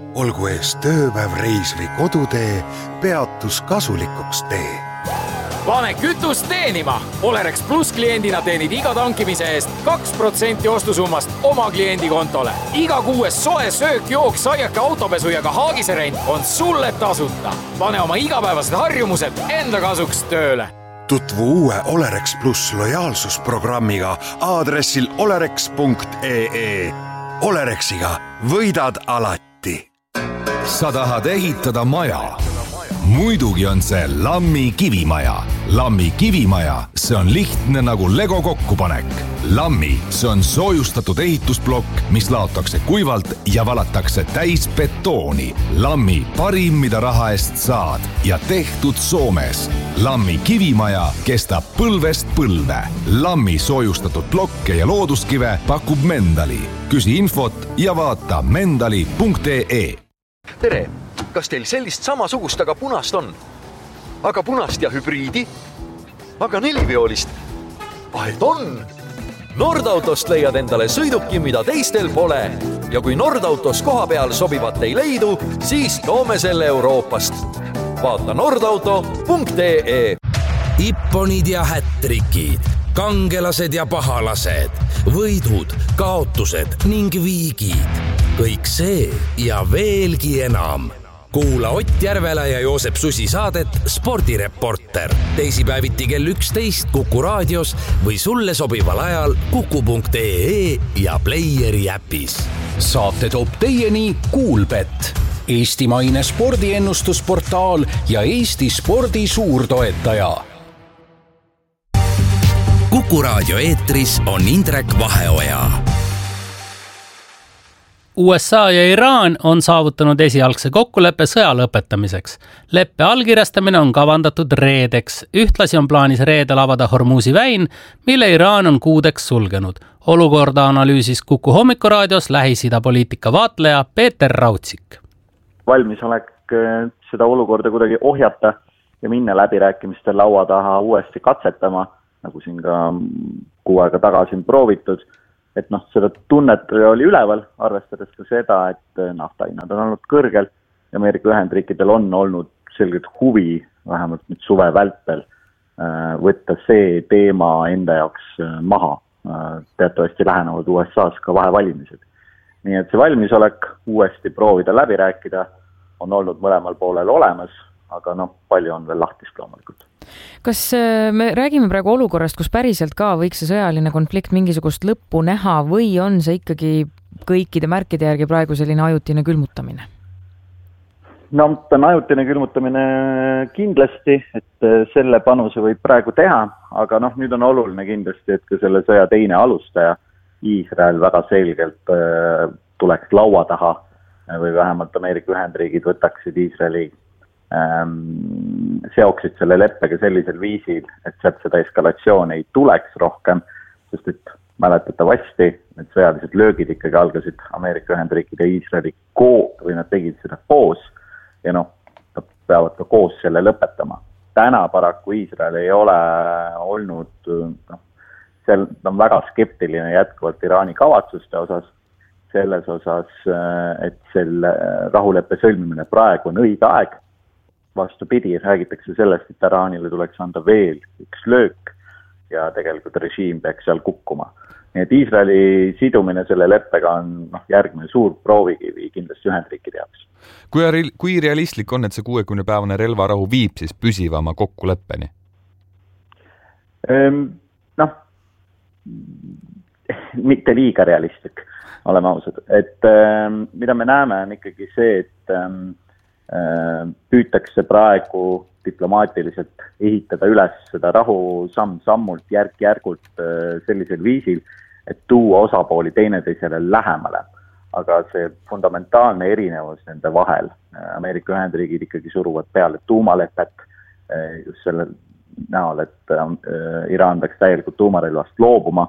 Olgu ees tööpäev, reis või kodutee, peatus kasulikuks tee. Pane kütust teenima! Olerex Plus kliendina teenid iga tankimise eest 2% ostusummast oma kliendi kontole. Iga kuues soe söök, jook, saiake, autopesu ja ka haagiserent on sulle tasuta. Pane oma igapäevased harjumused enda kasuks tööle. Tutvu uue Olerex Plus lojaalsusprogrammiga aadressil olerex.ee. Olerexiga võidad alati. Sa tahad ehitada maja? Muidugi on see Lammi kivimaja. Lammi kivimaja, see on lihtne nagu Lego kokkupanek. Lammi, see on soojustatud ehitusblokk, mis laotakse kuivalt ja valatakse täis betooni. Lammi parim, mida raha eest saad ja tehtud Soomes. Lammi kivimaja kestab põlvest põlve. Lammi soojustatud blokke ja looduskive pakub Mendali. Küsi infot ja vaata mendali.ee. Tere! Kas teil sellist samasugust, aga punast on? Aga punast ja hübriidi? Aga neliveolist? Et on! Nordautost leiad endale sõiduki, mida teistel pole. Ja kui Nordautos koha peal sobivat ei leidu, siis toome selle Euroopast. Vaata nordauto.ee. Ipponid ja hättrikid, kangelased ja pahalased, võidud, kaotused ning viigid. Kõik see ja veelgi enam. Kuula Ott Järvela ja Joosep Susi saadet Spordireporter. Teisipäeviti kell 11 Kuku raadios või sulle sobival ajal kuku.ee ja Playeri äpis. Saate toob teieni Kuulbet, eestimaine spordiennustusportaal ja Eesti spordi suurtoetaja. Kuku raadio eetris on Indrek Vaheoja. USA ja Iraan on saavutanud esialgse kokkuleppe sõja lõpetamiseks. Leppe allkirjastamine on kavandatud reedeks. Ühtlasi on plaanis reedel avada Hormuzi väin, mille Iraan on kuudeks sulgenud. Olukorda analüüsis Kuku hommikuraadios Lähis-Ida poliitika vaatleja Peeter Raudsik. Valmisolek seda olukorda kuidagi ohjata ja minna läbirääkimiste laua taha uuesti katsetama, nagu siin ka kuu aega tagasi on proovitud. Et seda tunnet oli üleval, arvestades ka seda, et naftahinnad on olnud kõrgel ja Ameerika Ühendriikidel on olnud selgelt huvi, vähemalt nüüd suve vältel, võtta see teema enda jaoks maha. Teatavasti lähenevad USA's ka vahevalimised. Nii et see valmisolek uuesti proovida läbi rääkida on olnud mõlemal poolel olemas, aga palju on veel lahtist loomulikult. Kas me räägime praegu olukorrast, kus päriselt ka võiks see sõjaline konflikt mingisugust lõppu näha või on see ikkagi kõikide märkide järgi praegu selline ajutine külmutamine? Ta on ajutine külmutamine kindlasti, et selle panuse võib praegu teha, aga nüüd on oluline kindlasti, et ka selle sõja teine alustaja, Iisrael väga selgelt tuleks laua taha või vähemalt Ameerika Ühendriigid võtaksid Iisraeli seoksid selle leppega sellisel viisil, et sealt seda eskalatsioon ei tuleks rohkem, sest et mäletatavasti need sõjalised löögid ikkagi algasid Ameerika Ühendriikide ja Iisraeli või nad tegid seda koos ja nad peavad ka koos selle lõpetama. Täna paraku Iisrael ei ole olnud, ta on väga skeptiline jätkuvalt Iraani kavatsuste osas, selles osas, et selle rahuleppe sõlmimine praegu on õige aeg. Vastupidi, räägitakse sellest, et Iraanile tuleks anda veel üks löök ja tegelikult režiim peaks seal kukkuma. Nii et Iisraeli sidumine selle leppega on järgmine suur proovikivi kindlasti Ühendriikide jaoks. Kui realistlik on, et see 60-päevane relvarahu viib siis püsivama kokkuleppeni? Mitte liiga realistlik, oleme ausad. Et mida me näeme on ikkagi see, et püütakse praegu diplomaatiliselt ehitada üles seda rahu samm-sammult, järk-järgult sellisel viisil, et tuua osapooli teineteisele lähemale. Aga see fundamentaalne erinevus nende vahel, Ameerika Ühendriigid ikkagi suruvad peale tuumalepet just selle näol, et Iraan peaks täielikult tuumarelvast loobuma.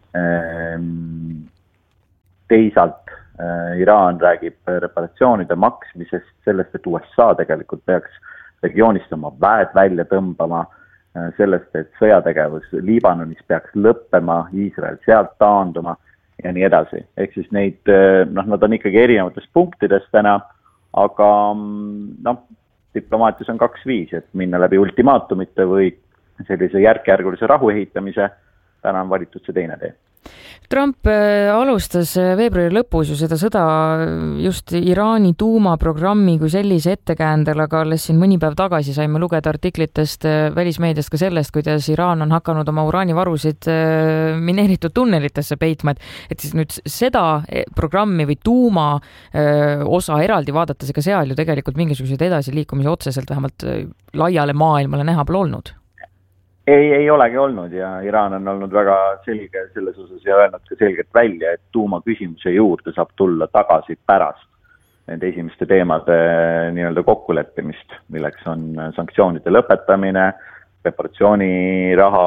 Teisalt Iraan räägib reparatsioonide maksmisest, sellest, et USA tegelikult peaks regioonist oma väed välja tõmbama, sellest, et sõjategevus Liibanonis peaks lõppema, Iisrael sealt taanduma ja nii edasi. Ehk siis nad on ikkagi erinevates punktides täna, aga diplomaatias on 2 viisi, et minna läbi ultimaatumite või sellise järk-järgulise rahu ehitamise. Täna on valitud see teine tee. Trump alustas veebruari lõpus ju seda sõda just Iraani tuumaprogrammi kui sellise ettekäändel, aga alles siin mõni päev tagasi saime lugeda artiklitest välismeediast ka sellest, kuidas Iraan on hakanud oma uraanivarusid mineeritud tunnelitesse peitma, et siis nüüd seda programmi või tuuma osa eraldi vaadates, ega seal ju tegelikult mingisuguseid edasiliikumisi otseselt vähemalt laiale maailmale näha pole olnud. Ei olegi olnud ja Iraan on olnud väga selge selles osas ja öelnud ka selgelt välja, et tuumaküsimuse juurde saab tulla tagasi pärast nende esimeste teemade nii-öelda kokkuleppimist, milleks on sanktsioonide lõpetamine, reparatsiooniraha,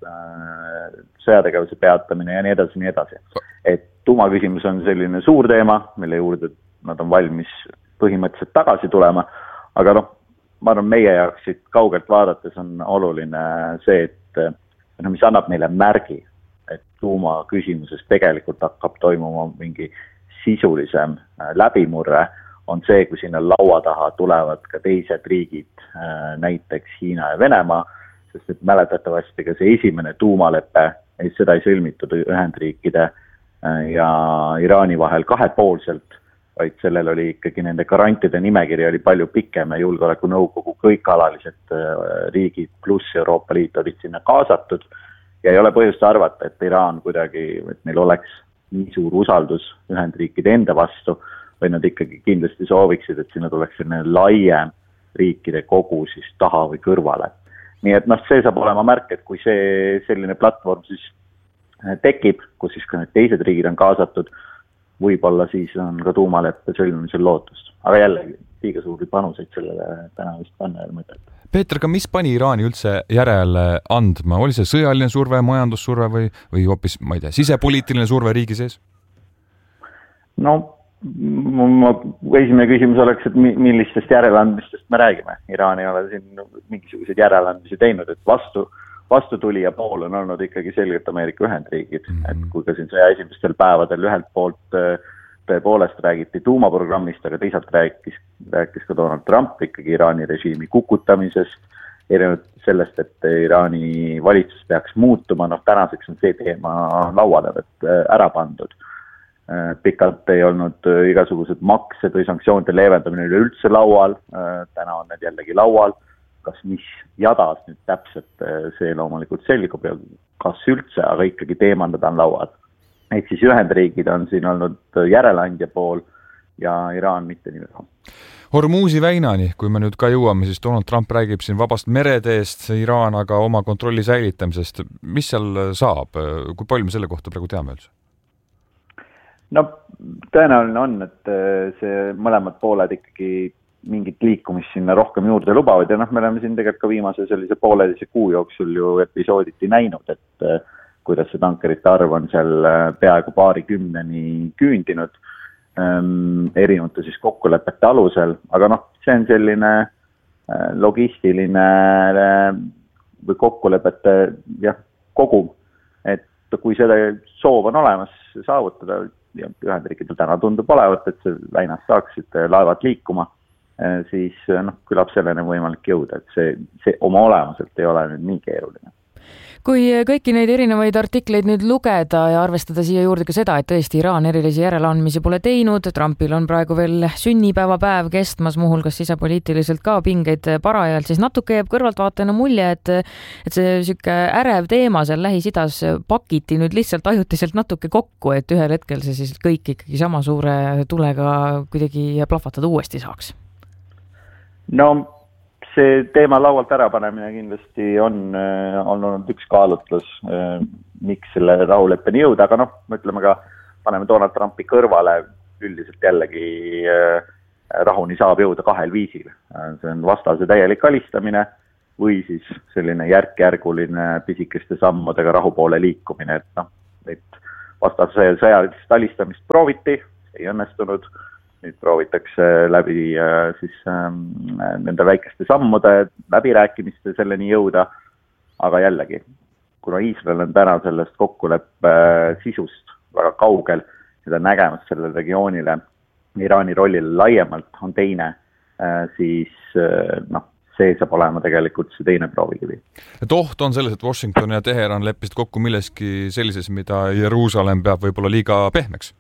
sõjategevuse peatamine ja nii edasi, nii edasi. Et tuumaküsimus on selline suur teema, mille juurde nad on valmis põhimõtteliselt tagasi tulema, aga ma arvan, meie jaoks siit kaugelt vaadates on oluline see, et mis annab meile märgi, et tuumaküsimuses tegelikult hakkab toimuma mingi sisulisem läbimurre, on see, kui sinna laua taha tulevad ka teised riigid, näiteks Hiina ja Venemaa, sest et mäletatavasti ka see esimene tuumaleppe, seda ei sõlmitud Ühendriikide ja Iraani vahel kahepoolselt, vaid sellel oli ikkagi nende garantide nimekiri oli palju pikem ja julgeolekunõukogu kõik alalised riigid pluss Euroopa Liit olid sinna kaasatud ja ei ole põhjust arvata, et Iraan kuidagi, et neil oleks nii suur usaldus Ühendriikide enda vastu või nad ikkagi kindlasti sooviksid, et sinna tuleks selline laiem riikide kogu siis taha või kõrvale. Nii et see saab olema märk, et kui see selline platvorm siis tekib, kus siis ka need teised riigid on kaasatud, võib-olla siis on ka tuumaleppe sõlmimisel lootust. Aga jällegi, liiga suuri panuseid sellele täna vist panna ei ole mõtet. Peeter, aga mis pani Iraani üldse järele andma? Oli see sõjaline surve, majandussurve või hoopis, ma ei tea, sisepoliitiline surve riigi sees? Esimene küsimus oleks, et millistest järeleandmistest me räägime. Iraan ei ole siin mingisuguseid järeleandmisi teinud, et vastutulija pool on olnud ikkagi selgelt Ameerika Ühendriigid, et kui ka siin sõja esimestel päevadel ühelt poolt tõepoolest räägiti tuumaprogrammist, aga teisalt rääkis ka Donald Trump ikkagi Iraani režiimi kukutamises, erinevalt sellest, et Iraani valitsus peaks muutuma, tänaseks on see teema lauale ära pandud. Pikalt ei olnud igasugused maksed või sanktsioonide leevendamine üleüldse laual, täna on need jällegi laual. Kas mis jadas nüüd täpselt see loomulikult selgub ja kas üldse, aga ikkagi teemandad on lauad. Et siis Ühendriigid on siin olnud järeleandja pool ja Iraan mitte nii väga. Hormuzi väinani, kui me nüüd ka jõuame, siis Donald Trump räägib siin vabast mereteest, Iraan aga oma kontrolli säilitamisest. Mis seal saab? Kui palju me selle kohta praegu teame üldse? Tõenäoline on, et see mõlemad pooled ikkagi mingit liikumist sinna rohkem juurde lubavad ja me oleme siin tegelikult ka viimase sellise pooleteise kuu jooksul ju episooditi näinud, et kuidas see tankerite arv on seal peaaegu 20 küündinud erinevate siis kokkulepete alusel, aga see on selline logistiline või kokkulepete kogum, et kui seda soov on olemas saavutada ja Ühendriikidel täna tundub olevat, et see väinas saaksid laevad liikuma, siis küllap selleni võimalik jõuda, et see oma olemuselt ei ole nüüd nii keeruline. Kui kõiki neid erinevaid artikleid nüüd lugeda ja arvestada siia juurde ka seda, et tõesti Iraan erilisi järeleandmisi pole teinud, Trumpil on praegu veel sünnipäevapäev kestmas, muuhulgas sisepoliitiliselt ka pingeid parajalt, siis natuke jääb kõrvaltvaatajana mulje, et see süke ärev teema seal Lähis-Idas pakiti nüüd lihtsalt ajutiselt natuke kokku, et ühel hetkel see siis kõik ikkagi sama suure tulega kuidagi plahvatada uuesti saaks. See teema laualt ära panemine kindlasti on olnud üks kaalutlus, miks selle rahuleppeni jõuda, aga ütleme ka, paneme Donald Trumpi kõrvale, üldiselt jällegi rahuni saab jõuda 2 viisil. See on vastase täielik alistamine või siis selline järk-järguline pisikeste sammudega rahu poole liikumine, et vastase sõjalist alistamist prooviti, ei õnnestunud. Nüüd proovitakse läbi siis nende väikeste sammude läbirääkimiste selleni jõuda, aga jällegi, kuna Iisrael on täna sellest kokkuleppe sisust väga kaugel, seda nägemas sellele regioonile Iraani rollile laiemalt on teine, siis see saab olema tegelikult see teine proovikivi. Et oht on selles, et Washington ja Teheran leppisid kokku milleski sellises, mida Jeruusalemm peab võib-olla liiga pehmeks?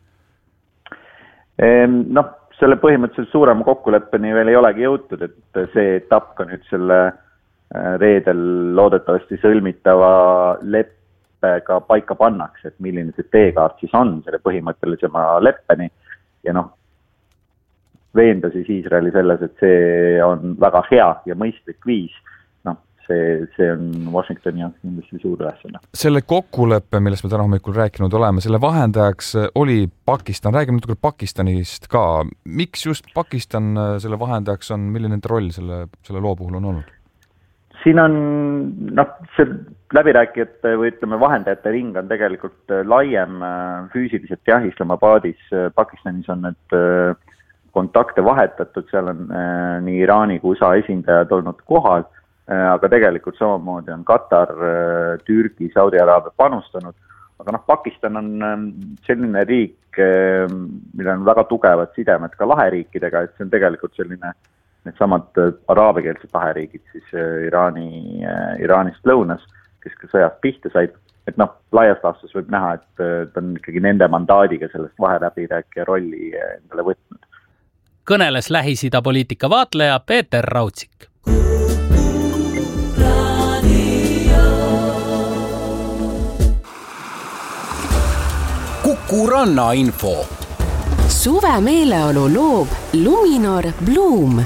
Selle põhimõtteliselt suurema kokkuleppeni veel ei olegi jõutud, et see etapp ka nüüd selle reedel loodetavasti sõlmitava leppega paika pannakse, et milline see teekaart siis on selle põhimõttelisema leppeni ja veenda siis Iisraeli selles, et see on väga hea ja mõistlik viis. See on Washingtoni jaoks kindlasti suur ülesanne. Selle kokkuleppe, millest me täna hommikul rääkinud oleme, selle vahendajaks oli Pakistan. Räägime natuke Pakistanist ka. Miks just Pakistan selle vahendajaks on, milline nende roll selle loo puhul on olnud? Siin on see läbirääkijate või ütleme vahendajate ring on tegelikult laiem füüsiliselt Islamabadis. Pakistanis on need kontakte vahetatud, seal on nii Iraani kui USA esindajad olnud kohal, aga tegelikult samamoodi on Katar, Türgi, Saudi Araabia panustanud. Aga Pakistan on selline riik, millel on väga tugevad sidemed ka laheriikidega, et see on tegelikult selline needsamad araabiakeelsed laheriigid siis Iraanist lõunas, kes ka sõjast pihta said. Et laias laastus võib näha, et ta on ikkagi nende mandaadiga sellest vaheläbirääkija rolli endale võtnud. Kõneles Lähis-Ida poliitika vaatleja Peeter Raudsik. Kuku Ranna info. Suve meeleolu loob Luminor Bloom.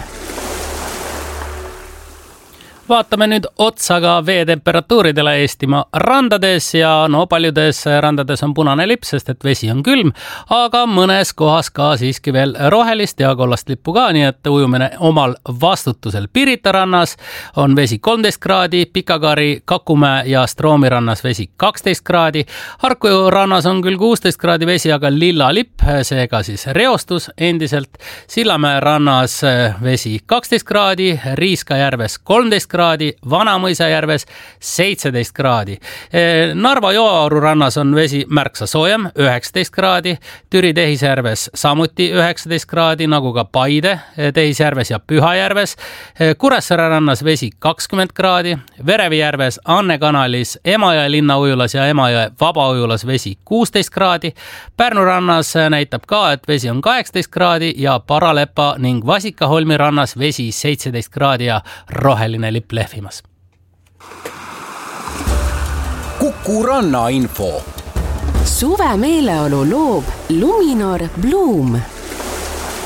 Vaatame nüüd otsa ka veetemperatuuridele Eestimaa randades ja paljudes randades on punane lipp, sest et vesi on külm, aga mõnes kohas ka siiski veel rohelist ja kollast lippu ka, nii et ujumine omal vastutusel. Pirita rannas on vesi 13 kraadi, Pikakari, Kakumäe ja Stroomi rannas vesi 12 kraadi, Harku rannas on küll 16 kraadi vesi, aga lilla lipp, seega siis reostus endiselt, Sillamäe rannas vesi 12 kraadi, Riiska järves 13 kraadi, Vanamõisa järves 17 kraadi. Narva Jooauru rannas on vesi märksa soojem, 19 kraadi, Türi Tehisjärves samuti 19 kraadi, nagu ka Paide Tehisjärves ja Pühajärves, Kuressaare rannas vesi 20 kraadi, Verevi järves, Anne kanalis, Emajõe linnaujulas ja Emajõe vabaujulas vesi 16 kraadi, Pärnu rannas näitab ka, et vesi on 18 kraadi ja Paralepa ning Vasikaholmi rannas vesi 17 kraadi ja roheline lipp lehvimas. Kuku Ranna info. Suve meeleolu loob Luminor Bloom.